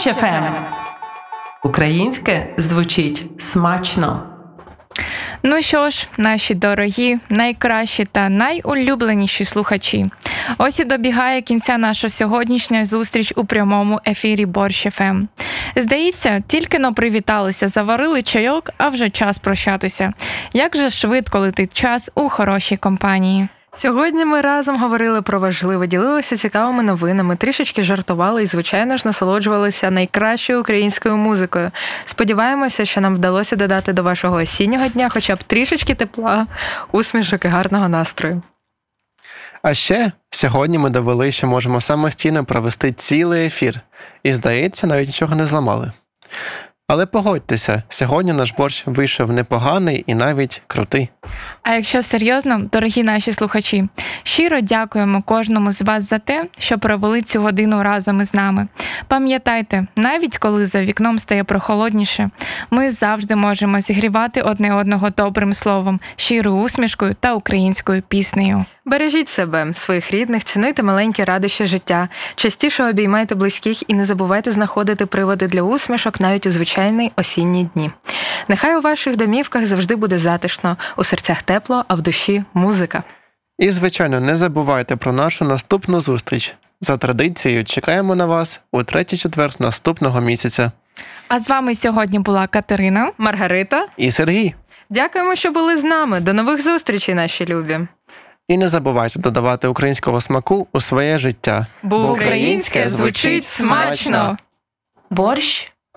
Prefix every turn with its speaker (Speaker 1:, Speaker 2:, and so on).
Speaker 1: Борщ ФМ. Українське звучить смачно.
Speaker 2: Ну що ж, наші дорогі, найкращі та найулюбленіші слухачі. Ось і добігає кінця наша сьогоднішня зустріч у прямому ефірі Борщ ФМ. Здається, тільки-но привіталися, заварили чайок, а вже час прощатися. Як же швидко летить час у хорошій компанії.
Speaker 3: Сьогодні ми разом говорили про важливе, ділилися цікавими новинами, трішечки жартували і, звичайно ж, насолоджувалися найкращою українською музикою. Сподіваємося, що нам вдалося додати до вашого осіннього дня хоча б трішечки тепла, усмішок і гарного настрою.
Speaker 4: А ще сьогодні ми довели, що можемо самостійно провести цілий ефір. І, здається, навіть нічого не зламали. Але погодьтеся, сьогодні наш борщ вийшов непоганий і навіть крутий.
Speaker 2: А якщо серйозно, дорогі наші слухачі, щиро дякуємо кожному з вас за те, що провели цю годину разом із нами. Пам'ятайте, навіть коли за вікном стає прохолодніше, ми завжди можемо зігрівати одне одного добрим словом, щирою усмішкою та українською піснею.
Speaker 3: Бережіть себе, своїх рідних, цінуйте маленькі радощі життя, частіше обіймайте близьких і не забувайте знаходити приводи для усмішок навіть у звичайні осінні дні. Нехай у ваших домівках завжди буде затишно, у серцях тепло, а в душі музика.
Speaker 4: І, звичайно, не забувайте про нашу наступну зустріч. За традицією, чекаємо на вас у 3-й четвер наступного місяця.
Speaker 2: А з вами сьогодні була Катерина,
Speaker 3: Маргарита
Speaker 4: І Сергій.
Speaker 3: Дякуємо, що були з нами. До нових зустрічей, наші любі.
Speaker 4: І не забувайте додавати українського смаку у своє життя.
Speaker 3: Бо українське звучить смачно.
Speaker 1: Борщ